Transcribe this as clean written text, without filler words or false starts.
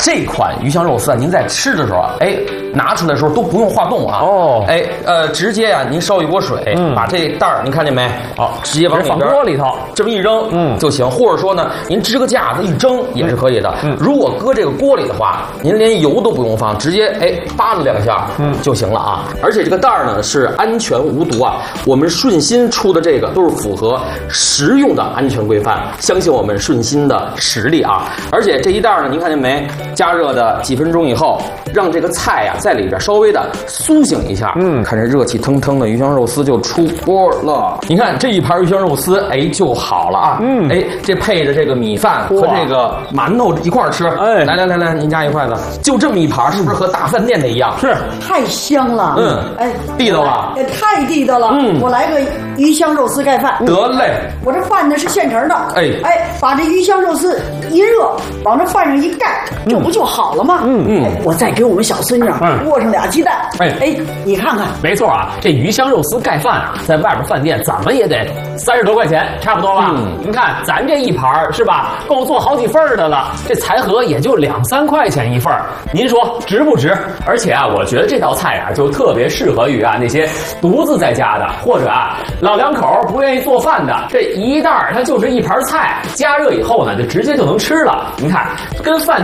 这款鱼香肉丝啊，您在吃的时候啊，拿出来的时候都不用化冻啊。直接呀，您烧一锅水，把这袋儿您看见没？直接往里边放锅里头， 这么一扔，就行。或者说呢，您支个架子一蒸也是可以的。如果搁这个锅里的话，您连油都不用放，直接扒拉2下，就行了啊。而且这个袋儿呢是安全无毒啊，我们顺心出的这个都是符合食用的安全规范，相信我们顺心的实力啊。而且这一袋呢，您看见没？加热的几分钟以后，让这个菜呀在里边稍微的苏醒一下，看这热气腾腾的鱼香肉丝就出锅了。您看这一盘鱼香肉丝，就好了啊。这配着这个米饭和这个馒头一块儿吃。来，您夹一筷子，就这么一盘，是不是和大饭店的一样？ 是， 太香了。 地道了， 太地道了。我来个鱼香肉丝盖饭。 得嘞， 我这饭呢是现成的。把这鱼香肉丝一热，往这饭上一盖，这不就好了吗？我再给我们小孙女握上2鸡蛋。你看看， 没错啊，这鱼香肉丝盖饭啊，在外边饭店怎么也得30多块钱，差不多吧？您看咱这一盘是吧，够做好几份的了，这财盒也就2、3块钱一份，您说值不值？而且啊，我觉得这道菜啊，就特别适合于那些独自在家的，或者老两口不愿意做饭的，这一袋它就是一盘菜，加热以后呢，就直接就能吃了。您看，跟饭店